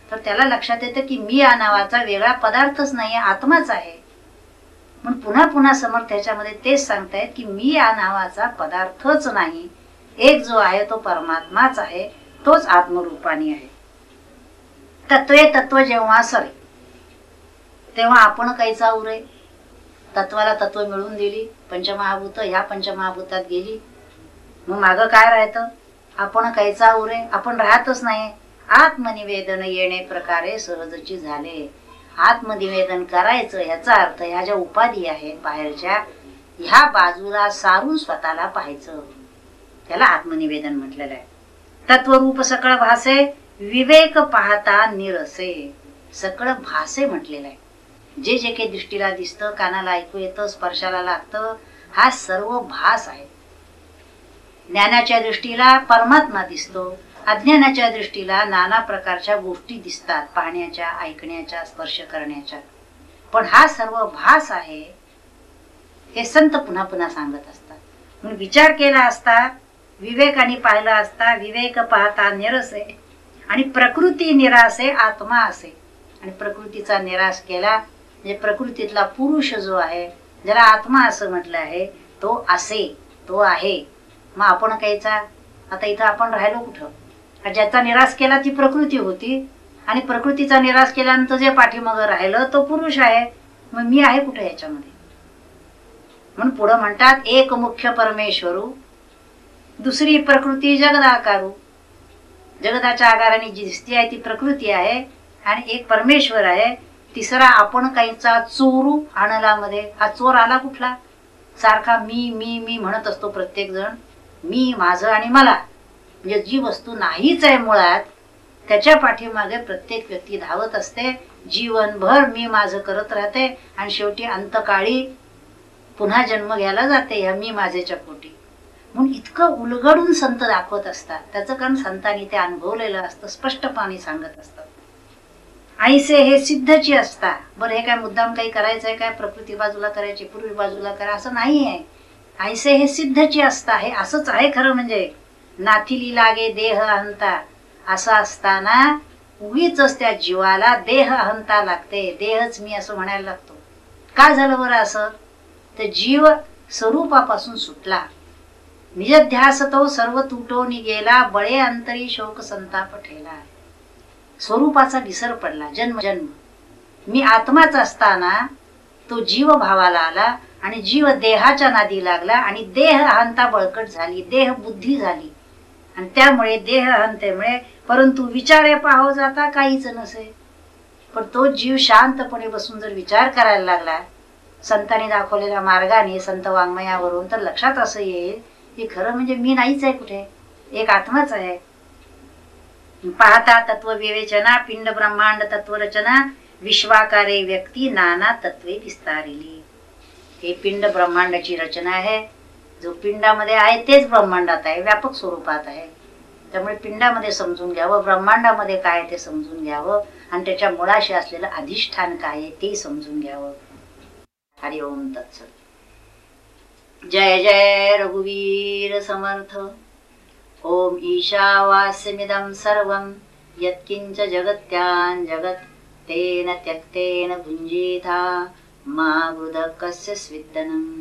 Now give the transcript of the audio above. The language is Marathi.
तर त्याला लक्षात येतं की मी या नावाचा वेगळा पदार्थच नाही, आत्माच आहे. म्हणून पुन्हा पुन्हा समर्थ त्याच्यामध्ये तेच सांगतायत की मी या नावाचा पदार्थच नाही, एक जो आहे तो परमात्माच आहे, तोच आत्मरूपाने आहे. तत्वे तत्व जेव्हा सरे तेव्हा आपण काहीचा उरे. तत्वाला तत्व मिळून दिली, पंचमहाभूत ह्या पंचमहाभूतात गेली, मग मागं काय राहतं? आपण काहीचा उरे, आपण राहतच नाही. आत्मनिवेदन येणे प्रकारे सहजची झाले. आत्मनिवेदन करायचं याचा अर्थ ह्या ज्या उपाधी आहेत बाहेरच्या, ह्या बाजूला सारून स्वतःला पाहायचं, त्याला आत्मनिवेदन म्हटलेलं आहे. तत्वरूप सकळ भासे विवेक पाहता निरसे. सकळ भासे म्हटलेलं आहे. जे जे काही दृष्टीला दिसतं, कानाला ऐकू येतं, स्पर्शाला लागतं, हा सर्व भास आहे. ज्ञानाच्या दृष्टीला परमात्मा दिसतो, अज्ञानाच्या दृष्टीला नाना प्रकारच्या गोष्टी दिसतात, पाहण्याच्या, ऐकण्याच्या, स्पर्श करण्याच्या. पण हा सर्व भास आहे हे संत पुन्हा पुन्हा सांगत असतात. म्हणून विचार केला असता, विवेकाने पाहिला असता, विवेक पाहता निरसे आणि प्रकृती निरासे आत्मा असे. आणि प्रकृतीचा निराश केला म्हणजे प्रकृतीतला पुरुष जो आहे, ज्याला आत्मा असं म्हटलं आहे, तो असे, तो आहे. मग आपण कायचा? आता इथं आपण राहिलो कुठं? ज्याचा निराश केला ती प्रकृती होती, आणि प्रकृतीचा निराश केल्यानंतर जे पाठीमागं राहिलं तो पुरुष आहे. मग मी आहे कुठे याच्यामध्ये? म्हणून पुढं म्हणतात एक मुख्य परमेश्वरू, दुसरी प्रकृती जगदाकारू. जगदाच्या आकाराने जी दिसती आहे ती प्रकृती आहे, आणि एक परमेश्वर आहे. तिसरा आपण काहीचा चोरू आणला मध्ये. हा चोर आला कुठला? सारखा मी मी मी म्हणत असतो प्रत्येक जण, मी, माझं आणि मला. म्हणजे जी वस्तू नाहीच आहे मुळात, त्याच्या पाठीमागे प्रत्येक व्यक्ती धावत असते, जीवनभर मी माझं करत राहते, आणि शेवटी अंतकाळी पुन्हा जन्म घ्यायला जाते या मी माझेच्या पोटी. म्हणून इतकं उलगडून संत दाखवत असतात. त्याचं कारण संतांनी ते अनुभवलेलं असतं, स्पष्टपणे सांगत असतात. ऐसे हे सिद्धची असता. बरं, हे काय मुद्दाम काही करायचंय काय? प्रकृती बाजूला करायची, पूर्वी बाजूला करा असं नाही आहे. ऐसे हे सिद्धची असता, हे असंच आहे खरं. म्हणजे नाथिली लागे देह अहंता, असं असताना उगीच त्या जीवाला देह अहंता लागते, देहच मी असं म्हणायला लागतो. काय झालं बरं असं? तर जीव स्वरूपापासून सुटला. निजध्यास तो सर्व तुटोनी गेला, बळे अंतरी शोक संताप ठेला. स्वरूपाचा विसर पडला. जन्म जन्म मी आत्माच असताना तो जीव भावाला आला, आणि जीव देहाच्या नादी लागला, आणि देह अहंता बळकट झाली, देह बुद्धी झाली. आणि त्यामुळे देह अहंतेमुळे परंतु विचारे पाहो जाता काहीच नसे. पण तो जीव शांतपणे बसून जर विचार करायला लागला संतांनी दाखवलेल्या मार्गाने, संत वाङ्मयावरून, तर लक्षात असं येईल की खरं म्हणजे मी नाहीच आहे कुठे, एक आत्माच आहे. पाहता तत्व विवेचना, पिंड ब्रह्मांड तत्व रचना, विश्वाकारे व्यक्ती नाना तत्वे विस्तारिली. हे पिंड ब्रह्मांडाची रचना आहे. जो पिंडामध्ये आहे तेच ब्रह्मांडात आहे, व्यापक स्वरूपात आहे. त्यामुळे पिंडामध्ये समजून घ्यावं, ब्रह्मांडामध्ये काय ते समजून घ्यावं, आणि त्याच्या मुळाशी असलेलं अधिष्ठान काय आहे ते समजून घ्यावं. हरि ओम तत्सत. जय जय रघुवीर समर्थ. ओम ईशावास्यमिदं सर्वं यत्किंच जगत्यां जगत् तेन त्यक्तेन भुञ्जीथा मा वृद कस्य स्विद्दनम्.